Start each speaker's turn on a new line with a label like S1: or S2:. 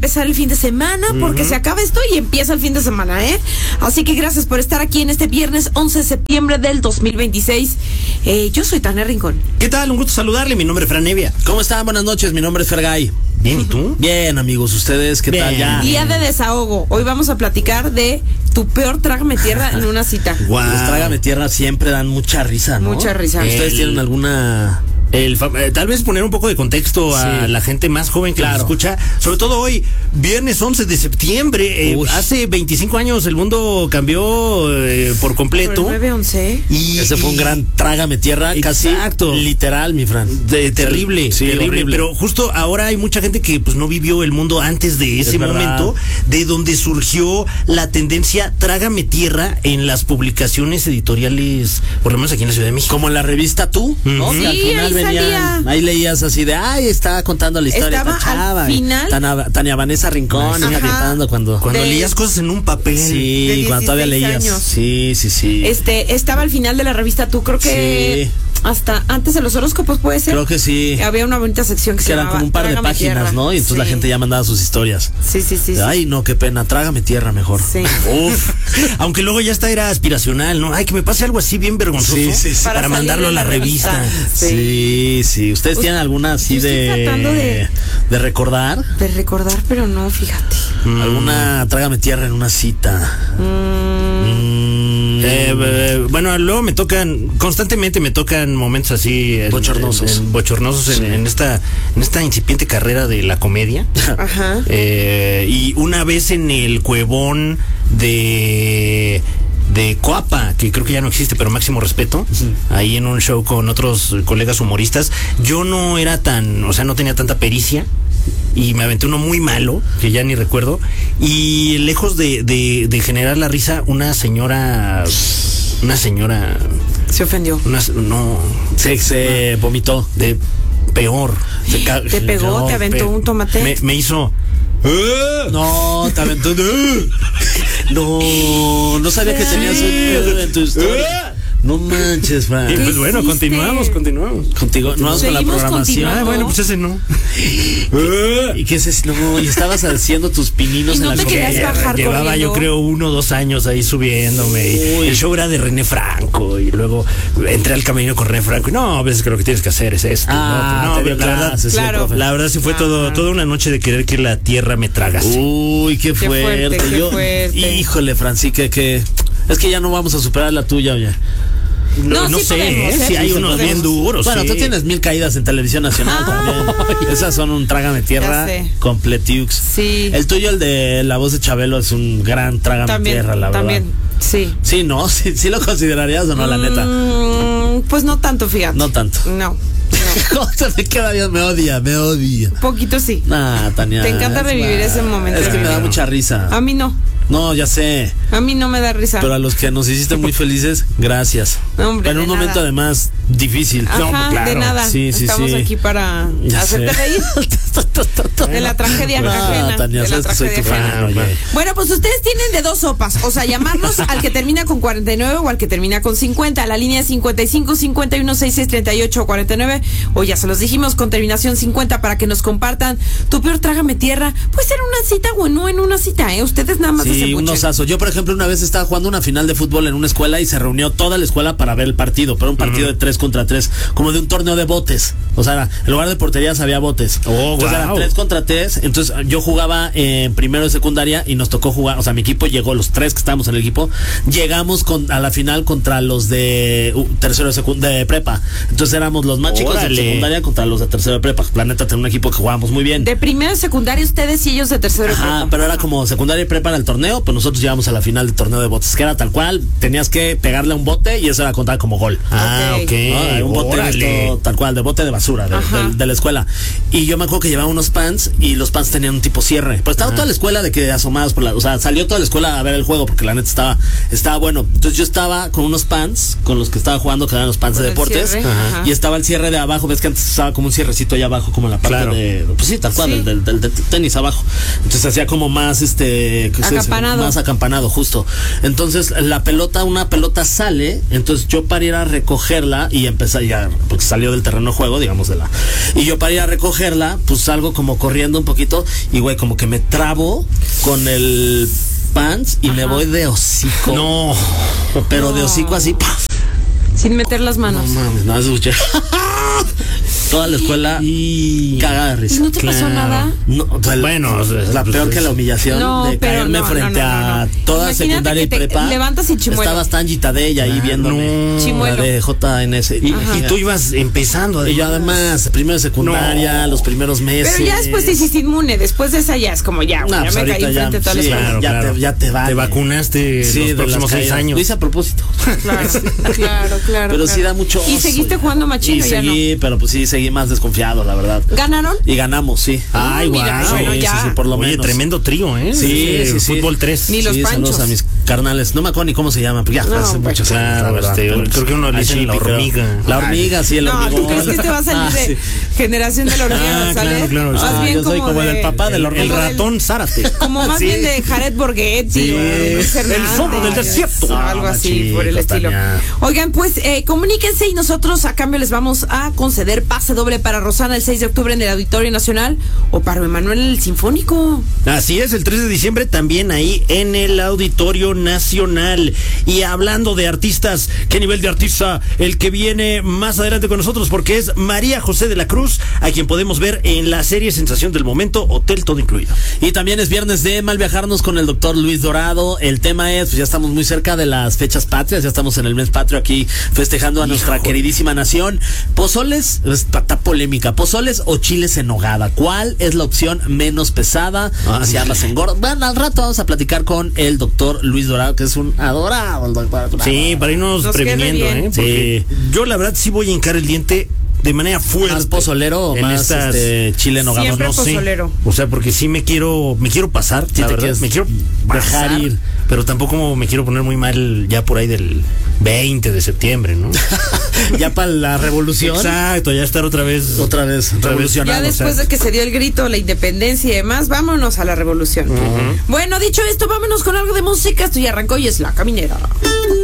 S1: Empezar el fin de semana porque se acaba esto y empieza el fin de semana, ¿eh? Así que gracias por estar aquí en este viernes 11 de septiembre del 2026. Yo soy Tania Rincón.
S2: ¿Qué tal? Un gusto saludarle. Mi nombre es Fran Evia.
S3: ¿Cómo están? Buenas noches. Mi nombre es Fergay.
S2: Bien, ¿y tú?
S3: Bien, amigos. ¿Ustedes qué tal? Ya.
S1: Día de desahogo. Hoy vamos a platicar de tu peor trágame tierra en una cita.
S3: Wow. Los trágame tierra siempre dan mucha risa, ¿no?
S1: Mucha risa.
S3: ¿Ustedes tienen alguna...?
S2: Tal vez poner un poco de contexto a la gente más joven que nos escucha, sobre todo hoy, viernes 11 de septiembre. Hace 25 años el mundo cambió por completo.
S1: Por el 9/11.
S3: Y ese fue un gran trágame tierra, casi literal, mi Fran.
S2: Terrible, terrible. Horrible. Pero justo ahora hay mucha gente que pues no vivió el mundo antes de ese momento, de donde surgió la tendencia trágame tierra en las publicaciones editoriales, por lo menos aquí en la Ciudad de México.
S3: Como en la revista Tú, ¿no?
S1: Sí,
S3: que al final ahí leías así de, estaba contando la historia de esta chava.
S1: Al final.
S3: Tania Vanessa Rincón, cantando cuando
S2: leías cosas en un papel.
S3: Sí, cuando todavía leías.
S1: Años.
S3: Sí.
S1: Estaba al final de la revista Tú, creo que hasta antes de los horóscopos, ¿puede ser?
S3: Creo que sí.
S1: Había una bonita sección que se
S3: eran
S1: llamaba
S3: como un par de páginas,
S1: tierra,
S3: ¿no? Y entonces la gente ya mandaba sus historias.
S1: Sí.
S3: Ay, no, qué pena, trágame tierra mejor.
S1: Sí.
S2: Uf. Aunque luego ya era aspiracional, ¿no? Ay, que me pase algo así bien vergonzoso.
S3: Sí.
S2: Para mandarlo a la revista.
S3: Sí. ¿Ustedes tienen alguna así de recordar?
S1: De recordar, pero no, fíjate.
S3: ¿Alguna trágame tierra en una cita?
S2: Bueno, luego constantemente me tocan momentos así bochornosos en esta incipiente carrera de la comedia.
S1: Ajá.
S2: Y una vez en el Cuevón de Coapa, que creo que ya no existe, pero máximo respeto, ahí en un show con otros colegas humoristas, yo no era no tenía tanta pericia y me aventé uno muy malo, que ya ni recuerdo, y lejos de generar la risa, una señora
S1: se ofendió.
S3: Se vomitó.
S2: Peor.
S1: Te pegó, te aventó un tomate.
S2: Me hizo...
S3: No, te aventó. No sabía que tenías un en tu historia. No manches, Fran.
S2: Pues bueno, continuamos.
S3: Contigo, no vamos con la programación.
S2: Bueno, pues ese no.
S3: ¿Y qué es eso? No, y estabas haciendo tus pininos
S1: en la
S3: comedia.
S2: Llevaba yo creo 1 o 2 años ahí subiéndome. El show era de René Franco y luego entré al camerino con René Franco y a veces que lo que tienes que hacer es esto. La verdad sí fue toda una noche de querer que la tierra me tragase.
S3: Uy, qué fuerte.
S1: Fuerte.
S3: Híjole, Francisca, que es que ya no vamos a superar la tuya, oye.
S2: No sé,
S1: podemos,
S2: si hay unos bien duros.
S3: Bueno, tú tienes 1000 caídas en Televisión Nacional también. Esas son un trágame tierra completiux.
S1: Sí.
S3: El tuyo, el de La Voz de Chabelo, es un gran trágame tierra, la verdad. También,
S1: sí.
S3: Sí, ¿no? ¿Sí lo considerarías o no, la neta?
S1: Pues no tanto, fíjate.
S3: No tanto.
S1: No.
S3: ¿Cómo se me queda bien? Me odia.
S1: Un poquito sí.
S3: Tania.
S1: Te encanta revivir ese momento.
S3: Es que me da mucha risa.
S1: A mí no.
S3: No, ya sé.
S1: A mí no me da risa.
S3: Pero a los que nos hiciste muy felices, gracias.
S1: Hombre,
S3: en un momento además difícil.
S1: Ajá, de nada. Estamos aquí para hacerte reír de la tragedia ajena.
S3: Tania, sabes que soy tu fan.
S1: Bueno, pues ustedes tienen de dos sopas. O sea, llamarnos al que termina con 49 o al que termina con 50. La línea 55 51 66 38 49. O ya se los dijimos, con terminación 50, para que nos compartan tu peor trágame tierra. Puede ser una cita o no en una cita, Ustedes nada más.
S3: Sí, un osazo. Yo, por ejemplo, una vez estaba jugando una final de fútbol en una escuela y se reunió toda la escuela para ver el partido, pero un partido de 3 contra 3, como de un torneo de botes. O sea, en lugar de porterías había botes. Entonces eran 3 contra 3. Entonces yo jugaba en primero de secundaria y nos tocó jugar. O sea, mi equipo llegó, los 3 que estábamos en el equipo, llegamos a la final contra los de tercero de prepa. Entonces éramos los más chicos de secundaria contra los de tercero de prepa. La neta, tenía un equipo que jugábamos muy bien.
S1: De primero de secundaria ustedes y ellos de tercero de prepa.
S3: Pero era como secundaria y prepa en el torneo, pues nosotros llegamos a la final del torneo de botes, que era tal cual, tenías que pegarle a un bote y eso era contar como gol.
S2: Ok.
S3: Un bote tal cual, de bote de basura, de la escuela. Y yo me acuerdo que llevaba unos pants y los pants tenían un tipo cierre. Pero estaba toda la escuela de que asomados o sea, salió toda la escuela a ver el juego porque la neta estaba bueno. Entonces yo estaba con unos pants con los que estaba jugando, que eran los pants de deportes, y estaba el cierre de abajo abajo, ves que antes estaba como un cierrecito allá abajo, como en la parte
S2: Claro.
S3: de, pues sí, tal cual,
S1: Sí.
S3: del tenis abajo. Entonces hacía como más,
S1: Acampanado.
S3: más acampanado, justo. Entonces una pelota sale, entonces yo para ir a recogerla y empecé ya, porque salió del terreno de juego, digamos, y yo para ir a recogerla, pues salgo como corriendo un poquito y güey, como que me trabo con el pants y me voy de hocico.
S2: No.
S3: Pero de hocico así, ¡paf!
S1: Sin meter las manos.
S3: No mames, no escuché. Toda la escuela cagada de
S1: ¿Y
S3: risa.
S1: no te pasó nada?
S3: No,
S2: Bueno,
S3: la peor que la humillación
S1: No,
S3: de
S1: pero
S3: caerme
S1: no,
S3: frente
S1: no,
S3: a
S1: no.
S3: toda
S1: Imagínate
S3: secundaria y
S1: que te
S3: prepa.
S1: levantas y chimuelo.
S3: Estaba Stanji Tadella ahí viéndome.
S2: No.
S1: Chimuelo.
S3: La de JNS.
S2: Y tú ibas empezando.
S3: Y yo además, primero de secundaria, los primeros meses.
S1: Pero ya después te hiciste inmune. Después de esa ya es como ya, güey,
S3: No,
S1: ya
S3: pues
S1: me caí
S3: ahorita
S1: enfrente de toda la
S3: sí,
S1: escuela.
S2: Claro,
S3: ya te vale.
S2: Te vacunaste
S3: Sí,
S2: los
S3: de
S2: próximos
S3: las
S2: 6
S3: caídas.
S2: años.
S3: Lo hice a propósito.
S1: Claro.
S3: Pero sí da mucho
S1: ¿Y
S3: oso,
S1: seguiste
S3: ya.
S1: jugando machino?
S3: Y
S1: Ya no.
S3: seguí, pero pues sí, seguí más desconfiado, la verdad.
S1: ¿Ganaron?
S3: Y ganamos, sí.
S2: Ay,
S1: mira,
S2: guau.
S1: bueno, ya.
S3: Sí, por lo
S2: Oye,
S3: menos.
S2: tremendo trío, ¿eh?
S3: Sí.
S2: Fútbol 3.
S1: Ni los
S3: sí,
S1: Panchos.
S3: saludos a mis carnales. No me acuerdo ni cómo se llaman, pero ya
S1: No,
S3: hace
S1: pues,
S3: muchos años.
S2: claro,
S3: la verdad.
S2: creo que uno le dicen la hormiga.
S3: La hormiga, sí, el
S1: No,
S3: hormigón.
S1: ¿tú crees que este va a salir de
S3: sí.
S1: generación de la hormiga González?
S2: claro.
S1: Más bien
S3: yo soy como
S1: de,
S3: el papá del hormigón.
S2: El ratón Zárate.
S1: Como más
S2: Sí.
S1: bien de Jared Borghetti
S2: Sí.
S1: o Luis
S2: El
S1: Hernández.
S2: zorro del desierto.
S1: O algo así,
S3: chico,
S1: por el estilo.
S3: Tania.
S1: Oigan, pues comuníquense y nosotros a cambio les vamos a conceder pase doble para Rosana el 6 de octubre en el Auditorio Nacional o para Emanuel en el Sinfónico.
S2: Así es, el 3 de diciembre también ahí en el Auditorio Nacional. Y hablando de artistas, ¿qué nivel de artista? El que viene más adelante con nosotros, porque es María José de la Cruz, a quien podemos ver en la serie Sensación del Momento, Hotel Todo Incluido.
S3: Y también es viernes de Mal Viajarnos con el doctor Luis Dorado. El tema es, pues ya estamos muy cerca de las fechas patrias, ya estamos en el mes patrio aquí festejando a nuestra queridísima nación. Pozoles, está polémica, pozoles o chiles en nogada. ¿Cuál es la opción menos pesada? Si ambas engordan. Bueno, al rato vamos a platicar con el doctor Luis Dorado, que es un adorado el doctor.
S2: Sí, para irnos
S1: Nos queda
S2: previniendo,
S1: bien.
S2: ¿eh? Porque yo la verdad sí voy a hincar el diente de manera fuerte.
S3: ¿Más pozolero o
S2: en
S3: más
S2: estas-
S3: chile en nogada?
S1: Siempre
S2: No sé.
S1: pozolero.
S2: O sea, porque sí me quiero pasar,
S3: Sí,
S2: la
S3: te
S2: verdad,
S3: quieres
S2: me quiero
S3: dejar
S2: pasar,
S3: ir.
S2: pero tampoco me quiero poner muy mal ya por ahí del 20 de septiembre, ¿no?
S3: Ya para la revolución.
S2: Exacto, ya estar otra vez
S3: Revolucionado.
S1: Ya después de que se dio el grito, la independencia y demás, vámonos a la revolución. Bueno, dicho esto, vámonos con algo de música. Esto ya arrancó y es La Caminera.